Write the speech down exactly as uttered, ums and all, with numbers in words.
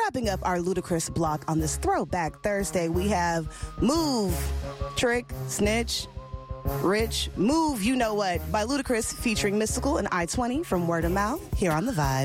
wrapping up our Ludacris block on this Throwback Thursday, we have Move, Trick, Snitch, Rich, Move, You Know What by Ludacris featuring Mystical and I twenty from Word of Mouth here on The Vibe.